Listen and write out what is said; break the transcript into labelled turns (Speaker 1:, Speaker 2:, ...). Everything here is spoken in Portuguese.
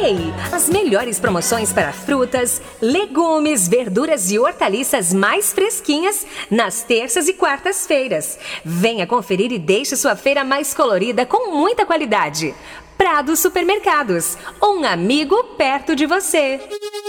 Speaker 1: Ei, as melhores promoções para frutas, legumes, verduras e hortaliças mais fresquinhas nas terças e quartas-feiras. Venha conferir e deixe sua feira mais colorida com muita qualidade. Prado Supermercados, um amigo perto de você.